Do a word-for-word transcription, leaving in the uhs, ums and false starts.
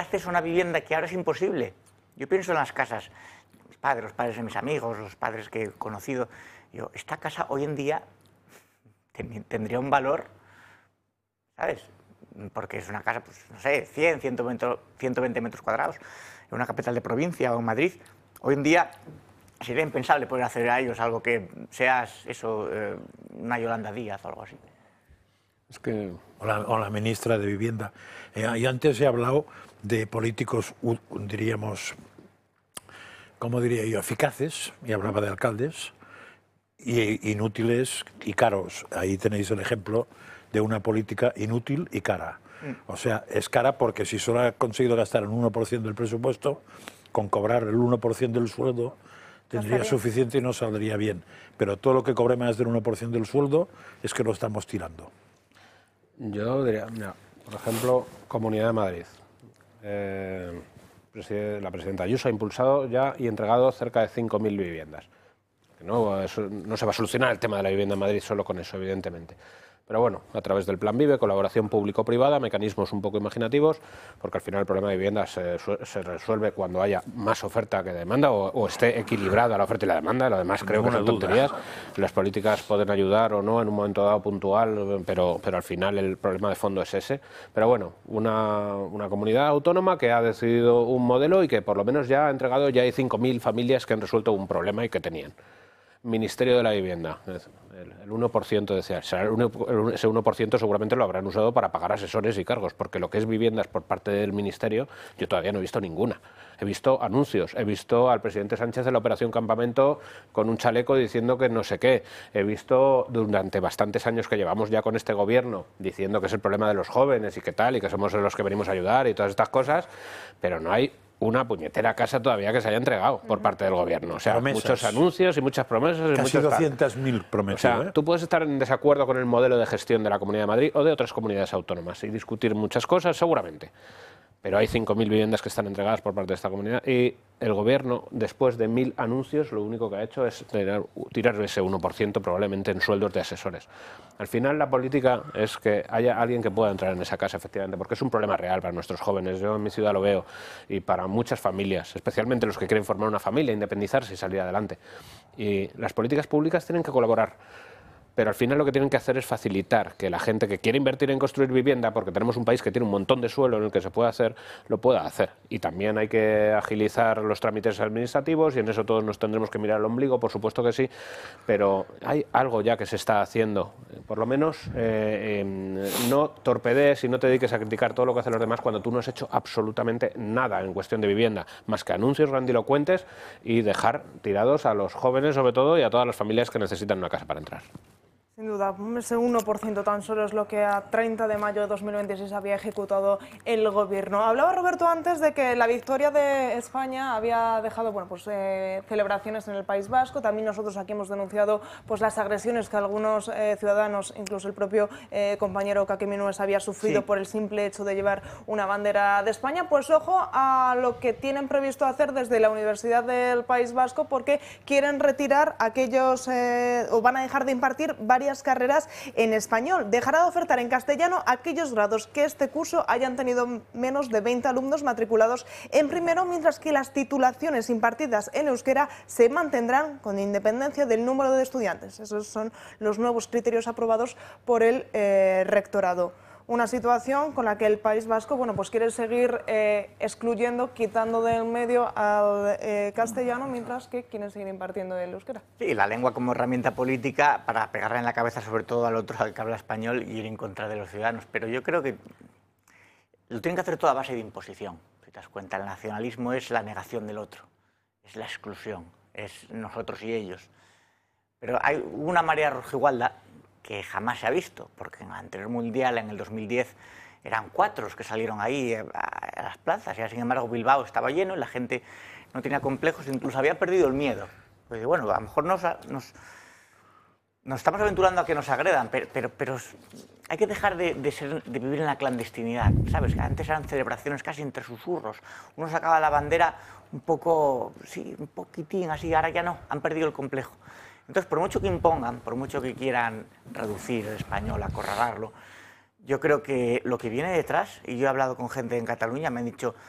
acceso a una vivienda que ahora es imposible. Yo pienso en las casas, mis padres, los padres de mis amigos, los padres que he conocido. Yo, esta casa hoy en día tendría un valor, ¿sabes? Porque es una casa, pues, no sé, cien, ciento veinte metros cuadrados, en una capital de provincia o en Madrid. Hoy en día sería impensable poder hacer a ellos algo que seas eso, eh, una Yolanda Díaz o algo así. Es que, o la, o la ministra de Vivienda. Eh, y antes he hablado de políticos, diríamos, ¿cómo diría yo?, eficaces, y hablaba de alcaldes, y inútiles y caros. Ahí tenéis el ejemplo de una política inútil y cara. O sea, es cara porque si solo ha conseguido gastar el uno por ciento del presupuesto, con cobrar el uno por ciento del sueldo tendría suficiente y no saldría bien. Pero todo lo que cobre más del uno por ciento del sueldo es que lo estamos tirando. Yo diría, mira, por ejemplo, Comunidad de Madrid. Eh, la presidenta Ayuso ha impulsado ya y entregado cerca de cinco mil viviendas. No, eso, no se va a solucionar el tema de la vivienda en Madrid solo con eso, evidentemente. Pero bueno, a través del Plan Vive, colaboración público-privada, mecanismos un poco imaginativos, porque al final el problema de vivienda se, se resuelve cuando haya más oferta que demanda o, o esté equilibrada la oferta y la demanda. Lo demás creo que son tonterías. Las políticas pueden ayudar o no en un momento dado puntual, pero, pero al final el problema de fondo es ese. Pero bueno, una, una comunidad autónoma que ha decidido un modelo y que por lo menos ya ha entregado, ya hay cinco mil familias que han resuelto un problema y que tenían. Ministerio de la Vivienda, el uno por ciento decía, ese uno por ciento seguramente lo habrán usado para pagar asesores y cargos, porque lo que es viviendas por parte del Ministerio, yo todavía no he visto ninguna. He visto anuncios, he visto al presidente Sánchez en la Operación Campamento con un chaleco diciendo que no sé qué, he visto durante bastantes años que llevamos ya con este gobierno diciendo que es el problema de los jóvenes y que tal, y que somos los que venimos a ayudar y todas estas cosas, pero no hay una puñetera casa todavía que se haya entregado por parte del gobierno. O sea, promesas. Muchos anuncios y muchas promesas. Casi doscientas mil promesas. O sea, ¿eh? Tú puedes estar en desacuerdo con el modelo de gestión de la Comunidad de Madrid o de otras comunidades autónomas y discutir muchas cosas, seguramente. Pero hay cinco mil viviendas que están entregadas por parte de esta comunidad y el gobierno, después de mil anuncios, lo único que ha hecho es tirar, tirar ese uno por ciento probablemente en sueldos de asesores. Al final la política es que haya alguien que pueda entrar en esa casa, efectivamente, porque es un problema real para nuestros jóvenes. Yo en mi ciudad lo veo y para muchas familias, especialmente los que quieren formar una familia, independizarse y salir adelante. Y las políticas públicas tienen que colaborar. Pero al final lo que tienen que hacer es facilitar que la gente que quiere invertir en construir vivienda, porque tenemos un país que tiene un montón de suelo en el que se puede hacer, lo pueda hacer. Y también hay que agilizar los trámites administrativos y en eso todos nos tendremos que mirar al ombligo, por supuesto que sí, pero hay algo ya que se está haciendo. Por lo menos eh, eh, no torpedees y no te dediques a criticar todo lo que hacen los demás cuando tú no has hecho absolutamente nada en cuestión de vivienda, más que anuncios grandilocuentes y dejar tirados a los jóvenes sobre todo y a todas las familias que necesitan una casa para entrar. Sin duda, ese uno por ciento tan solo es lo que a treinta de mayo de dos mil veintiséis había ejecutado el gobierno. Hablaba Roberto antes de que la victoria de España había dejado bueno, pues, eh, celebraciones en el País Vasco. También nosotros aquí hemos denunciado pues, las agresiones que algunos eh, ciudadanos, incluso el propio eh, compañero Kake Minues, había sufrido sí. por el simple hecho de llevar una bandera de España. Pues ojo a lo que tienen previsto hacer desde la Universidad del País Vasco, porque quieren retirar aquellos, eh, o van a dejar de impartir varias carreras en español. Dejará de ofertar en castellano aquellos grados que este curso hayan tenido menos de veinte alumnos matriculados en primero, mientras que las titulaciones impartidas en euskera se mantendrán con independencia del número de estudiantes. Esos son los nuevos criterios aprobados por el eh, rectorado. Una situación con la que el País Vasco bueno, pues quiere seguir eh, excluyendo, quitando del medio al eh, castellano, mientras que quieren seguir impartiendo el euskera. Sí, la lengua como herramienta política para pegarle en la cabeza sobre todo al otro al que habla español y ir en contra de los ciudadanos. Pero yo creo que lo tienen que hacer todo a base de imposición. Si te das cuenta, el nacionalismo es la negación del otro, es la exclusión, es nosotros y ellos. Pero hay una marea rojigualda que jamás se ha visto, porque en el anterior mundial, en el dos mil diez, eran cuatro los que salieron ahí a, a las plazas, y sin embargo Bilbao estaba lleno y la gente no tenía complejos, incluso había perdido el miedo. Pues bueno, a lo mejor nos, nos, nos estamos aventurando a que nos agredan, pero, pero, pero hay que dejar de, de, ser, de vivir en la clandestinidad, ¿sabes? Que antes eran celebraciones casi entre susurros, uno sacaba la bandera un poco, sí, un poquitín así, ahora ya no, han perdido el complejo. Entonces, por mucho que impongan, por mucho que quieran reducir el español, acorralarlo, yo creo que lo que viene detrás, y yo he hablado con gente en Cataluña, me han dicho,